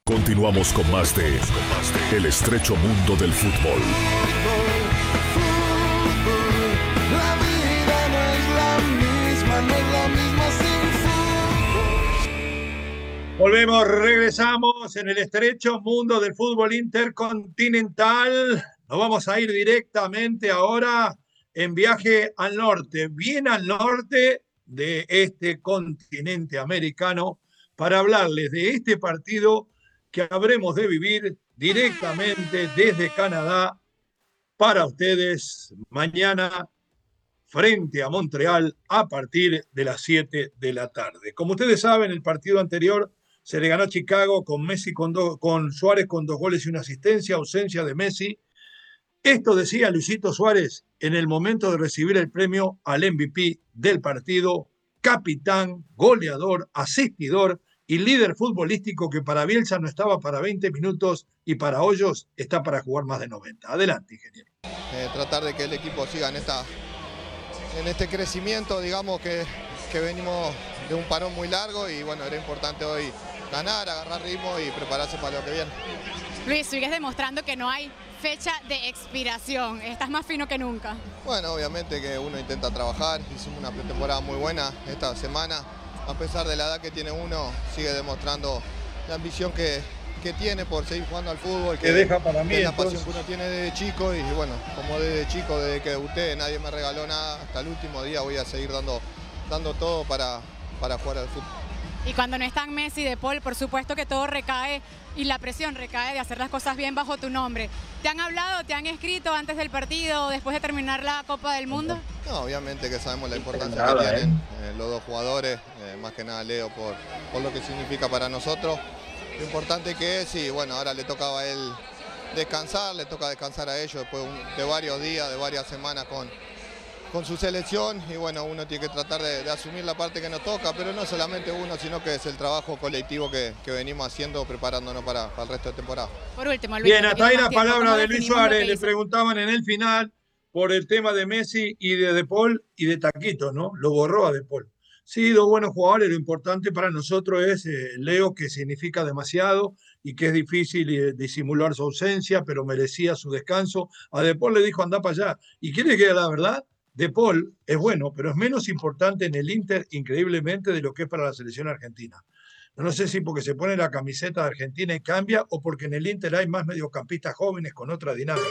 Continuamos con más de El estrecho mundo del fútbol. La vida no es la misma sin fútbol. Regresamos en el estrecho mundo del fútbol intercontinental. Nos vamos a ir directamente ahora en viaje al norte, bien al norte de este continente americano, para hablarles de este partido que habremos de vivir directamente desde Canadá para ustedes mañana frente a Montreal a partir de las 7 de la tarde. Como ustedes saben, el partido anterior se le ganó a Chicago con Messi con Suárez con 2 goles y una asistencia, ausencia de Messi. Esto decía Luisito Suárez en el momento de recibir el premio al MVP del partido, capitán, goleador, asistidor y líder futbolístico, que para Bielsa no estaba para 20 minutos y para Hoyos está para jugar más de 90. Adelante, ingeniero. Tratar de que el equipo siga en este crecimiento, digamos que venimos de un parón muy largo y bueno, era importante hoy ganar, agarrar ritmo y prepararse para lo que viene. Luis, sigues demostrando que no hay fecha de expiración, estás más fino que nunca. Bueno, obviamente que uno intenta trabajar, hicimos una pretemporada muy buena esta semana, a pesar de la edad que tiene uno, sigue demostrando la ambición que tiene por seguir jugando al fútbol, que deja para mí, que es la pasión que uno tiene desde chico y bueno, como desde chico, desde que debuté, nadie me regaló nada, hasta el último día voy a seguir dando todo para jugar al fútbol. Y cuando no están Messi y De Paul, por supuesto que todo recae y la presión recae de hacer las cosas bien bajo tu nombre. ¿Te han hablado, te han escrito antes del partido, después de terminar la Copa del Mundo? No, obviamente que sabemos la importancia que tienen los dos jugadores, más que nada Leo por lo que significa para nosotros. Lo importante que es, y bueno, ahora le tocaba a él descansar, le toca descansar a ellos después de varios días, de varias semanas con su selección y bueno, uno tiene que tratar de asumir la parte que nos toca, pero no solamente uno, sino que es el trabajo colectivo que venimos haciendo, preparándonos para el resto de temporada. Por último, Luis, bien, hasta ahí las palabras de Luis Suárez. Le preguntaban en el final por el tema de Messi y de Paul y de Taquito, ¿no? Lo borró a De Paul. Sí, 2 buenos jugadores, lo importante para nosotros es Leo, que significa demasiado y que es difícil disimular su ausencia, pero merecía su descanso. A De Paul le dijo, anda para allá. ¿Y quiere que la verdad? De Paul es bueno, pero es menos importante en el Inter, increíblemente, de lo que es para la selección argentina. No sé si porque se pone la camiseta de Argentina y cambia, o porque en el Inter hay más mediocampistas jóvenes con otras dinámicas.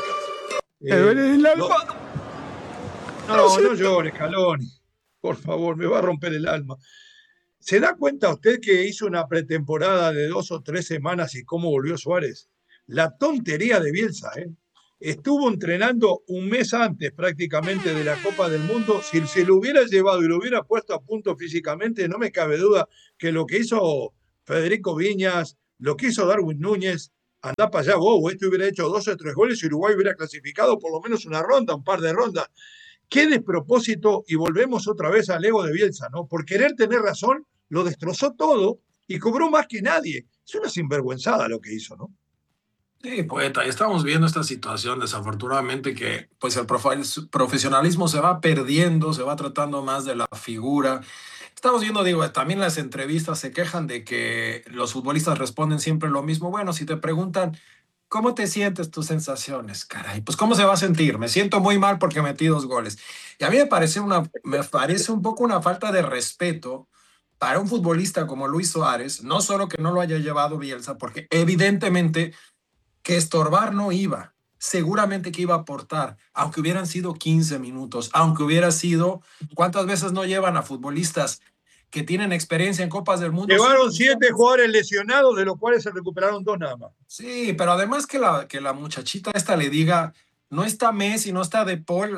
No llores, Scaloni. Por favor, me va a romper el alma. ¿Se da cuenta usted que hizo una pretemporada de 2 o 3 semanas y cómo volvió Suárez? La tontería de Bielsa, ¿eh? Estuvo entrenando un mes antes prácticamente de la Copa del Mundo. Si se lo hubiera llevado y lo hubiera puesto a punto físicamente, no me cabe duda que lo que hizo Federico Viñas, lo que hizo Darwin Núñez, andá para allá vos, este hubiera hecho 2 o 3 goles y Uruguay hubiera clasificado por lo menos una ronda, un par de rondas. Qué despropósito, y volvemos otra vez al ego de Bielsa, ¿no? Por querer tener razón, lo destrozó todo y cobró más que nadie. Es una sinvergüenzada lo que hizo, ¿no? Sí, poeta, y estamos viendo esta situación desafortunadamente que pues el profesionalismo se va perdiendo, se va tratando más de la figura. Estamos viendo, digo, también las entrevistas se quejan de que los futbolistas responden siempre lo mismo. Bueno, si te preguntan, ¿cómo te sientes, tus sensaciones? Caray, pues ¿cómo se va a sentir? Me siento muy mal porque metí 2 goles. Y a mí me parece un poco una falta de respeto para un futbolista como Luis Suárez, no solo que no lo haya llevado Bielsa, porque evidentemente que estorbar no iba, seguramente que iba a aportar, aunque hubieran sido 15 minutos, aunque hubiera sido, ¿cuántas veces no llevan a futbolistas que tienen experiencia en Copas del Mundo? Llevaron 7 jugadores lesionados, de los cuales se recuperaron 2 nada más. Sí, pero además que la muchachita esta le diga, no está Messi, no está De Paul,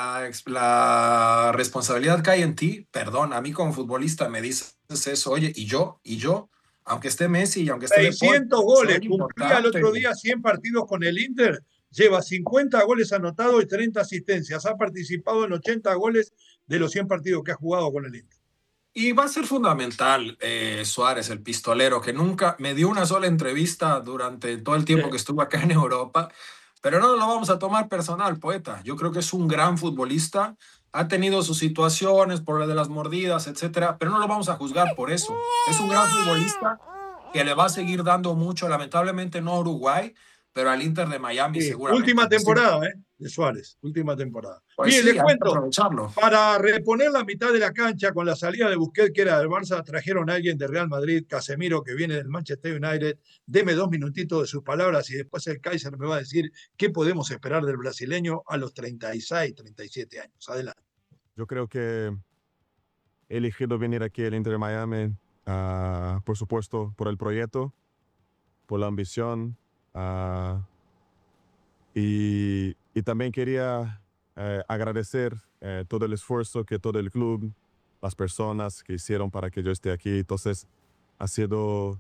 la responsabilidad cae en ti. Perdón, a mí como futbolista me dices eso, oye, y yo, aunque esté Messi y aunque esté De Paul, 600 goles, cumplía el otro día 100 partidos con el Inter, lleva 50 goles anotados y 30 asistencias, ha participado en 80 goles de los 100 partidos que ha jugado con el Inter. Y va a ser fundamental Suárez, el pistolero, que nunca me dio una sola entrevista durante todo el tiempo que estuvo acá en Europa, pero no lo vamos a tomar personal, poeta. Yo creo que es un gran futbolista, ha tenido sus situaciones por lo de las mordidas, etcétera, pero no lo vamos a juzgar por eso. Es un gran futbolista que le va a seguir dando mucho, lamentablemente no a Uruguay, pero al Inter de Miami sí, seguramente. Última temporada, de Suárez, última temporada. Pues Bien, sí, les cuento, aprovecharlo. para reponer la mitad de la cancha con la salida de Busquets, que era del Barça, trajeron a alguien de Real Madrid, Casemiro, que viene del Manchester United. Deme 2 minutitos de sus palabras y después el Kaiser me va a decir qué podemos esperar del brasileño a los 36, 37 años. Adelante. Yo creo que he elegido venir aquí al Inter de Miami, por supuesto, por el proyecto, por la ambición, y también quería agradecer todo el esfuerzo que todo el club, las personas que hicieron para que yo esté aquí. Entonces, ha sido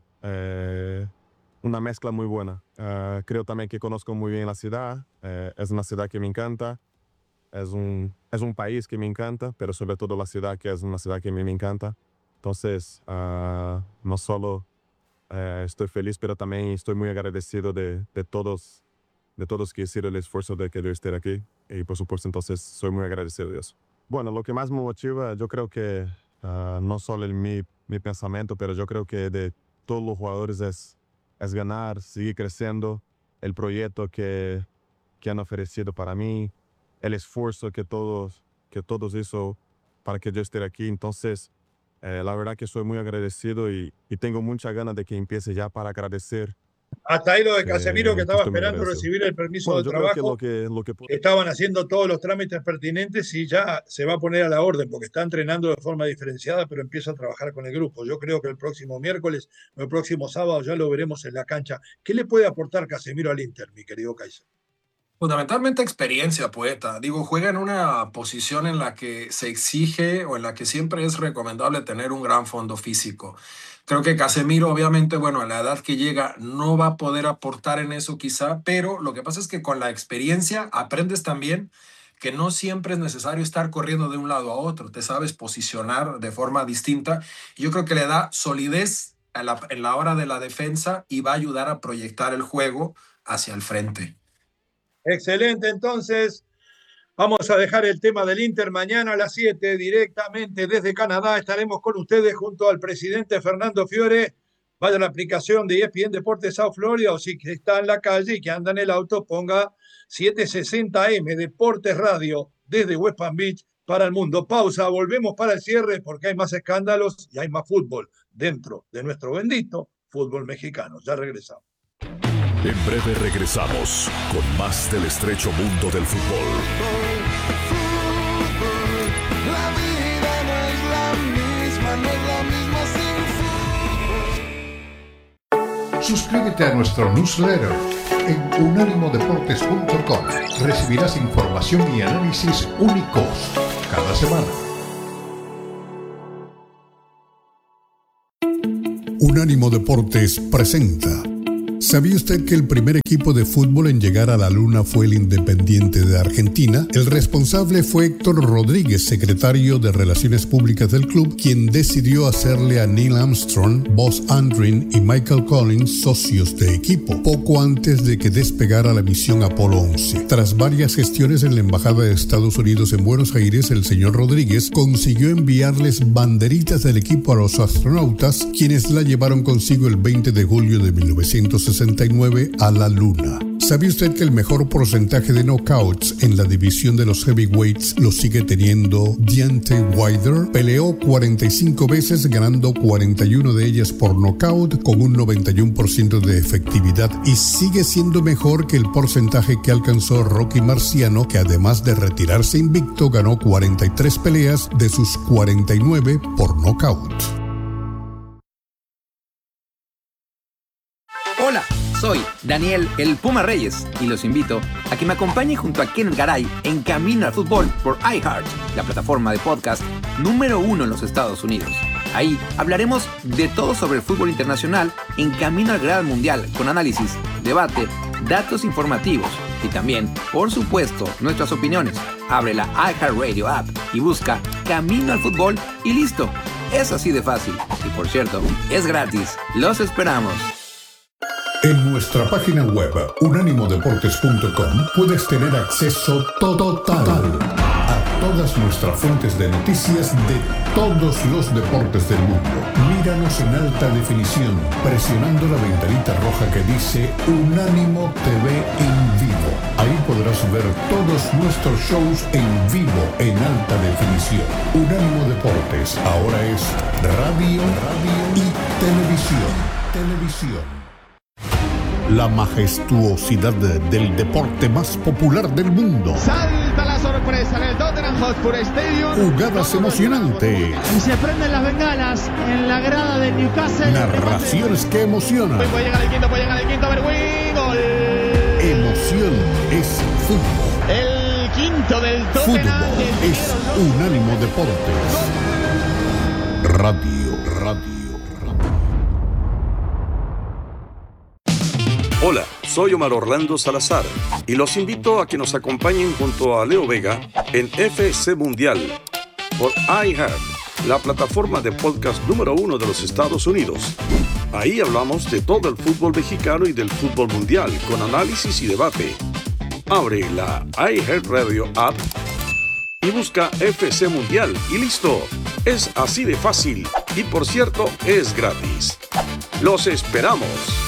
una mezcla muy buena. Creo también que conozco muy bien la ciudad. Es una ciudad que me encanta. Es un país que me encanta, pero sobre todo la ciudad, que es una ciudad que a mí me encanta. Entonces, no solo estoy feliz, pero también estoy muy agradecido de todos que hicieron el esfuerzo de que yo esté aquí. Y por supuesto, entonces, soy muy agradecido de eso. Bueno, lo que más me motiva, yo creo que no solo mi pensamiento, pero yo creo que de todos los jugadores es ganar, seguir creciendo, el proyecto que han ofrecido para mí, el esfuerzo que todos hizo para que yo esté aquí. Entonces, la verdad que soy muy agradecido y tengo muchas ganas de que empiece ya para agradecer. Hasta ahí lo de Casemiro, que estaba esperando recibir el permiso de trabajo. Creo que estaban haciendo todos los trámites pertinentes y ya se va a poner a la orden porque está entrenando de forma diferenciada, pero empieza a trabajar con el grupo. Yo creo que el próximo miércoles o el próximo sábado ya lo veremos en la cancha. ¿Qué le puede aportar Casemiro al Inter, mi querido Kaiser? Fundamentalmente experiencia, Poeta. Digo, juega en una posición en la que se exige o en la que siempre es recomendable tener un gran fondo físico. Creo que Casemiro, obviamente, bueno, a la edad que llega no va a poder aportar en eso quizá, pero lo que pasa es que con la experiencia aprendes también que no siempre es necesario estar corriendo de un lado a otro. Te sabes posicionar de forma distinta. Y yo creo que le da solidez en la hora de la defensa y va a ayudar a proyectar el juego hacia el frente. Excelente, entonces vamos a dejar el tema del Inter. Mañana a las 7, directamente desde Canadá, estaremos con ustedes junto al presidente Fernando Fiore. Vaya a la aplicación de ESPN Deportes South Florida, o si está en la calle y que anda en el auto, ponga 760M Deportes Radio desde West Palm Beach para el mundo. Pausa, volvemos para el cierre porque hay más escándalos y hay más fútbol dentro de nuestro bendito fútbol mexicano. Ya regresamos. En breve regresamos con más del estrecho mundo del fútbol. La vida no es la misma, no es la misma sin fútbol. Suscríbete a nuestro newsletter en unánimodeportes.com. Recibirás información y análisis únicos cada semana. Unánimo Deportes presenta. ¿Sabía usted que el primer equipo de fútbol en llegar a la Luna fue el Independiente de Argentina? El responsable fue Héctor Rodríguez, secretario de Relaciones Públicas del club, quien decidió hacerle a Neil Armstrong, Buzz Aldrin y Michael Collins socios de equipo, poco antes de que despegara la misión Apolo 11. Tras varias gestiones en la Embajada de Estados Unidos en Buenos Aires, el señor Rodríguez consiguió enviarles banderitas del equipo a los astronautas, quienes la llevaron consigo el 20 de julio de 1969 a la Luna. ¿Sabe usted que el mejor porcentaje de knockouts en la división de los heavyweights lo sigue teniendo Deontay Wilder? Peleó 45 veces, ganando 41 de ellas por knockout con un 91% de efectividad, y sigue siendo mejor que el porcentaje que alcanzó Rocky Marciano, que además de retirarse invicto, ganó 43 peleas de sus 49 por knockout. Hola, soy Daniel el Puma Reyes y los invito a que me acompañen junto a Kenneth Garay en Camino al Fútbol por iHeart, la plataforma de podcast número 1 en los Estados Unidos. Ahí hablaremos de todo sobre el fútbol internacional en Camino al Gran Mundial, con análisis, debate, datos informativos y también, por supuesto, nuestras opiniones. Abre la iHeartRadio app y busca Camino al Fútbol y listo. Es así de fácil. Y por cierto, es gratis. Los esperamos. En nuestra página web unánimodeportes.com puedes tener acceso total a todas nuestras fuentes de noticias de todos los deportes del mundo. Míranos en alta definición, presionando la ventanita roja que dice Unánimo TV en vivo. Ahí podrás ver todos nuestros shows en vivo en alta definición. Unánimo Deportes ahora es radio y televisión. La majestuosidad del deporte más popular del mundo. Salta la sorpresa en el Tottenham Hotspur Stadium. Jugadas emocionantes. Y se prenden las bengalas en la grada de Newcastle. Narraciones que emocionan. Puede llegar el quinto, Berwin. Gol. Emoción es fútbol. El quinto del Tottenham. Fútbol es Unánimo Deportes. Radio. Hola, soy Omar Orlando Salazar y los invito a que nos acompañen junto a Leo Vega en FC Mundial por iHeart, la plataforma de podcast número 1 de los Estados Unidos. Ahí hablamos de todo el fútbol mexicano y del fútbol mundial con análisis y debate. Abre la iHeart Radio app y busca FC Mundial y listo. Es así de fácil y por cierto es gratis. ¡Los esperamos!